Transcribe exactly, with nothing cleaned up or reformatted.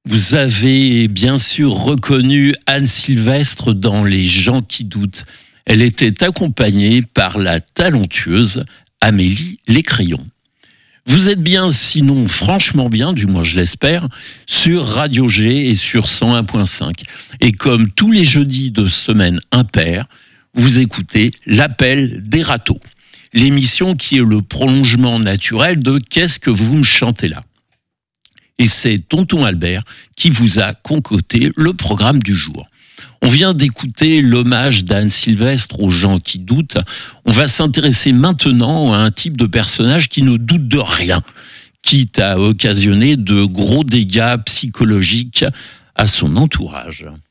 Vous avez bien sûr reconnu Anne Sylvestre dans Les gens qui doutent. Elle était accompagnée par la talentueuse Amélie Lécrion. Vous êtes bien, sinon franchement bien, du moins je l'espère, sur Radio G et sur cent un virgule cinq. Et comme tous les jeudis de semaine impaire, vous écoutez l'Appel des râteaux, l'émission qui est le prolongement naturel de Qu'est-ce que vous me chantez là ? Et c'est Tonton Albert qui vous a concocté le programme du jour. On vient d'écouter l'hommage d'Anne Sylvestre aux gens qui doutent. On va s'intéresser maintenant à un type de personnage qui ne doute de rien, quitte à occasionner de gros dégâts psychologiques à son entourage.